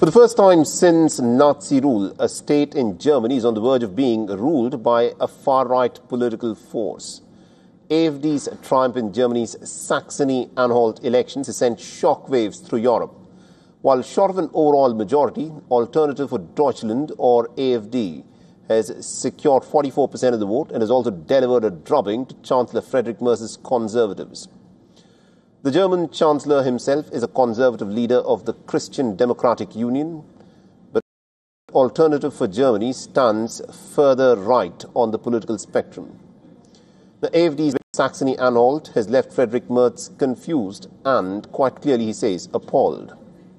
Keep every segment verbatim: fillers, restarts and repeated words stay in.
For the first time since Nazi rule, a state in Germany is on the verge of being ruled by a far-right political force. A F D's triumph in Germany's Saxony-Anhalt elections has sent shockwaves through Europe. While short of an overall majority, Alternative for Deutschland, or A F D, has secured forty-four percent of the vote and has also delivered a drubbing to Chancellor Friedrich Merz's Conservatives. The German Chancellor himself is a conservative leader of the Christian Democratic Union, but Alternative for Germany stands further right on the political spectrum. The A F D's Saxony-Anhalt has left Friedrich Merz confused and, quite clearly he says, appalled.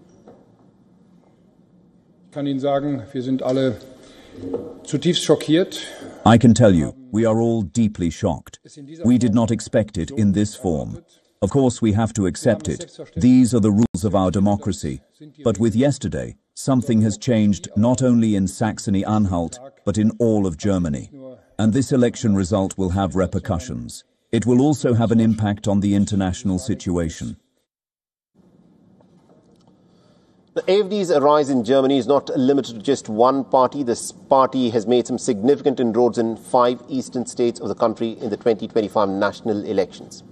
Ich kann Ihnen sagen, wir sind alle zutiefst schockiert. I can tell you, we are all deeply shocked. We did not expect it in this form. Of course, we have to accept it. These are the rules of our democracy. But with yesterday, something has changed not only in Saxony-Anhalt, but in all of Germany. And this election result will have repercussions. It will also have an impact on the international situation. The A F D's rise in Germany is not limited to just one party. This party has made some significant inroads in five eastern states of the country in the twenty twenty-five national elections.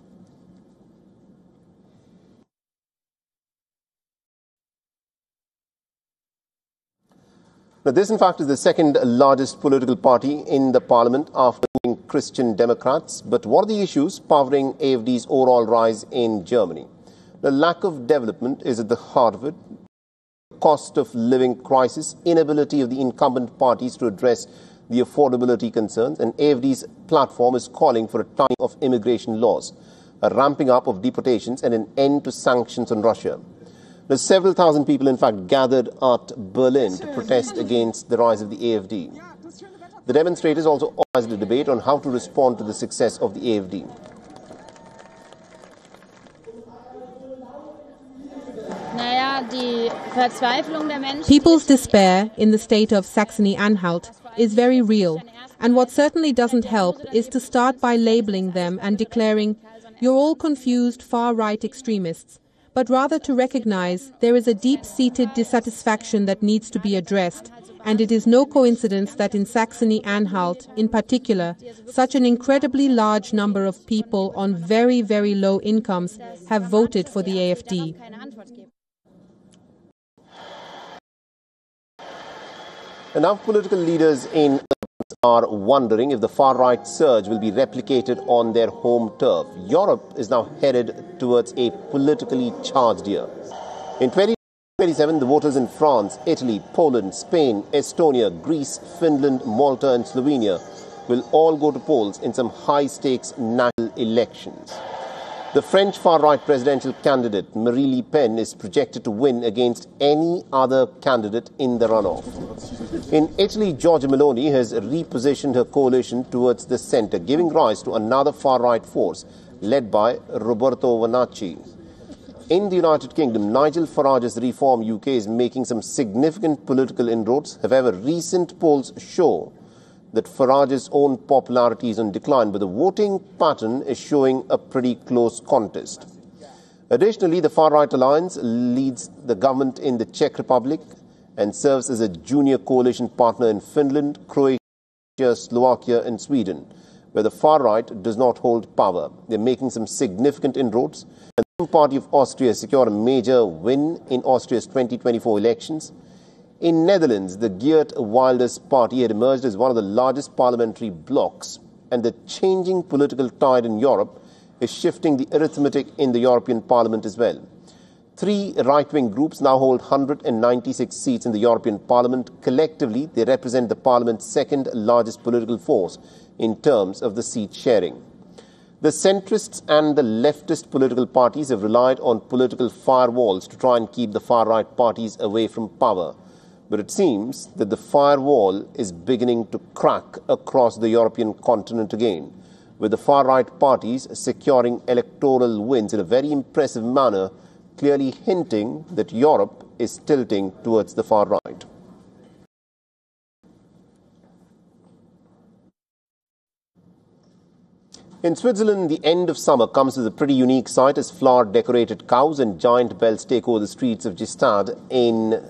Now, this, in fact, is the second largest political party in the parliament after Christian Democrats. But what are the issues powering A F D's overall rise in Germany? The lack of development is at the heart of it. Cost of living crisis, inability of the incumbent parties to address the affordability concerns, and A F D's platform is calling for a tightening of immigration laws, a ramping up of deportations, and an end to sanctions on Russia. There's several thousand people, in fact, gathered at Berlin to protest against the rise of the A F D. The demonstrators also organized a debate on how to respond to the success of the A F D. People's despair in the state of Saxony-Anhalt is very real, and what certainly doesn't help is to start by labeling them and declaring, "You're all confused far-right extremists," but rather to recognize there is a deep-seated dissatisfaction that needs to be addressed, and it is no coincidence that in Saxony-Anhalt, in particular, such an incredibly large number of people on very, very low incomes have voted for the A F D. Enough political leaders in are wondering if the far-right surge will be replicated on their home turf. Europe is now headed towards a politically charged year. In twenty twenty-seven, the voters in France, Italy, Poland, Spain, Estonia, Greece, Finland, Malta and Slovenia will all go to polls in some high-stakes national elections. The French far-right presidential candidate, Marine Le Pen, is projected to win against any other candidate in the runoff. In Italy, Giorgia Meloni has repositioned her coalition towards the centre, giving rise to another far-right force led by Roberto Vannacci. In the United Kingdom, Nigel Farage's Reform U K is making some significant political inroads. However, recent polls show that Farage's own popularity is on decline, but the voting pattern is showing a pretty close contest. Additionally, the far-right alliance leads the government in the Czech Republic and serves as a junior coalition partner in Finland, Croatia, Slovakia and Sweden, where the far-right does not hold power. They're making some significant inroads. And the party of Austria secured a major win in Austria's twenty twenty-four elections. In Netherlands, the Geert Wilders party had emerged as one of the largest parliamentary blocs, and the changing political tide in Europe is shifting the arithmetic in the European Parliament as well. Three right-wing groups now hold one hundred ninety-six seats in the European Parliament. Collectively, they represent the Parliament's second largest political force in terms of the seat sharing. The centrists and the leftist political parties have relied on political firewalls to try and keep the far-right parties away from power. But it seems that the firewall is beginning to crack across the European continent again, with the far-right parties securing electoral wins in a very impressive manner, clearly hinting that Europe is tilting towards the far right. In Switzerland, the end of summer comes as a pretty unique sight as flower-decorated cows and giant bells take over the streets of Gstaad in